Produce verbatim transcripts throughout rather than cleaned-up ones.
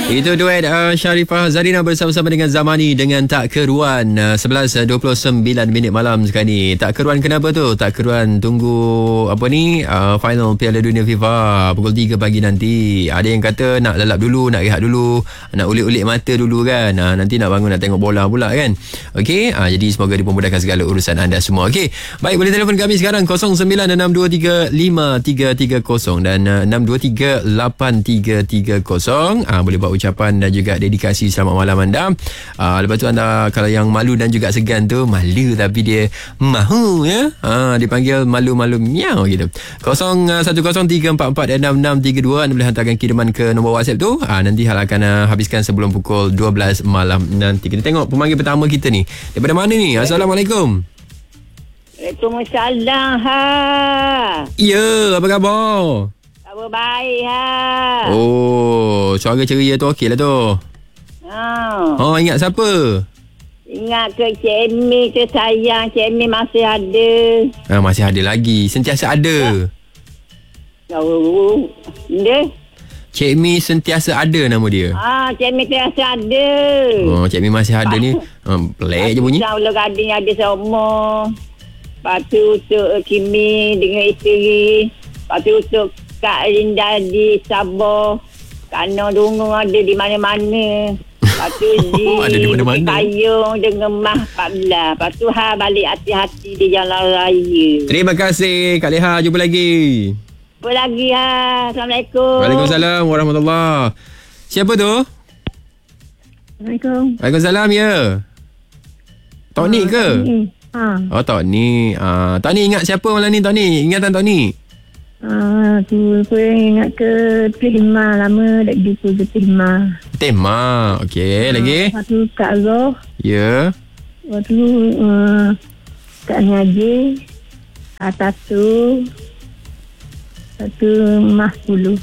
Itu duet uh, Sharifah Zarina bersama-sama dengan Zamani dengan Tak Keruan. uh, sebelas dua puluh sembilan minit malam sekarang ni. Tak Keruan kenapa tu? Tak Keruan tunggu apa ni uh, final Piala Dunia FIFA pukul tiga pagi nanti. Ada yang kata nak lelap dulu, nak rehat dulu, nak ulik-ulik mata dulu kan. uh, Nanti nak bangun nak tengok bola pula kan. Okey, uh, jadi semoga dipermudahkan segala urusan anda semua. Okey, baik, boleh telefon kami sekarang kosong sembilan enam dua tiga lima tiga tiga kosong dan uh, enam dua tiga lapan tiga tiga kosong. uh, Boleh buat ucapan dan juga dedikasi selamat malam anda. Uh, lepas tu anda kalau yang malu dan juga segan tu, malu tapi dia mahu ya. Uh, dipanggil malu-malu miau gitu. kosong satu kosong tiga empat empat enam enam tiga dua. Anda boleh hantarkan kiriman ke nombor WhatsApp tu. Uh, nanti hal akan uh, habiskan sebelum pukul dua belas malam nanti. Kita tengok pemanggil pertama kita ni. Daripada mana ni? Assalamualaikum. Waalaikumsalam. Ha. Ya, apa khabar? Khabar baik ha. Oh, suara ceria tu okey lah tu. Ha. Oh, ingat siapa? Ingat ke Cik Emi tu sayang. Cik Emi masih ada. Ah, masih ada lagi. Sentiasa ada. Oh, dia. Cik Mi sentiasa ada nama dia. Ah, Cik Emi tu masih ada. Oh, Cik Mi masih ada ni. Um, pelik je bunyi. Kalau gading ada semua. Lepas tu untuk Kimi dengan isteri. Lepas tu untuk Kak Linda di Sabah. Kak Noh Dungung ada di mana-mana. Lepas tu di, ada di mana-mana. di Payung dengan Mah empat belas. Lepas tu ha balik hati-hati di Jalan Raya. Terima kasih Kak Leha. Jumpa lagi. Jumpa lagi ha. Assalamualaikum. Waalaikumsalam warahmatullahi. Siapa tu? Assalamualaikum. Waalaikumsalam ya. Tok Ni ke? Ha. Oh, Tok Ni. Ah, Tok Ni ingat siapa malam ni Tok Ni? Ingatan Tok Ni? Ah, tu aku ingat ke Tehma lama dah jumpa ke Tehma. Tema. Okey, Ah, lagi? Lepas tu Kak Roh. Ya. Lepas tu uh, Kak Nyaji. Kak Tatu. Lepas tu Mah Puluh.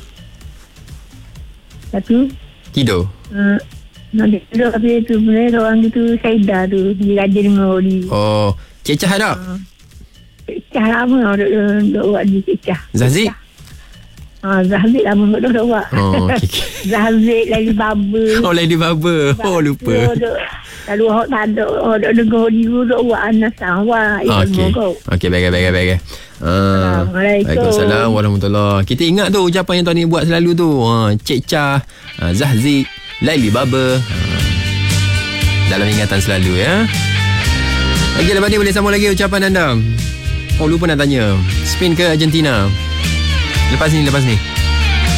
Lepas tu Tidur. uh, nak duduk tapi tu sebenarnya orang tu Saidah tu. Dia raja dengan Ori. Oh, Cecah tak? Cecah lama duk, duk buat di Cecah. Zazik? Ah, Zahzik lama duk duk buat. Oh, okey. Zahzik lagi bubble. Oh, Lady Baba. Oh, lupa. Lalu awak tak ada, awak tak dengar dia duk buat anas awak. Okey. Okey, baik baik baik. Ah, Waalaikumsalam warahmatullahi. Kita ingat tu ucapan yang Tony buat selalu tu. Ha, Cik Chah, ha, Zahzik, Laili Baba. Ha. Dalam ingatan selalu ya. Okey, lepas ni boleh sambung lagi ucapan anda. Oh, lupa nak tanya. Spain ke Argentina? Lepas ni, lepas ni.